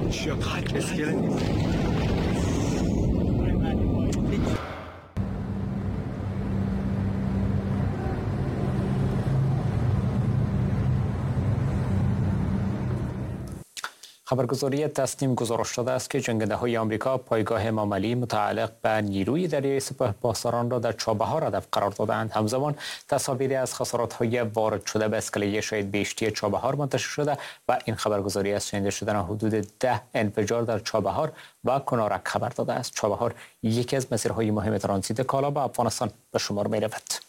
چقدر اسکله نیست. خبرگزاری تسنیم گزارش داده است که جنگنده‌های آمریکا پایگاه امام علی متعلق به نیروی دریایی سپهپاسداران را در چابهار هدف قرار دادند. همزمان تصاویری از خسارات‌های وارد شده به اسکله شهید بهشتی چابهار منتشر شده و این خبرگزاری از شنیده شدن حدود 10 انفجار در چابهار و کنارک خبر داده است. چابهار یکی از مسیرهای مهم ترانزیت کالا به افغانستان به شمار می‌رود.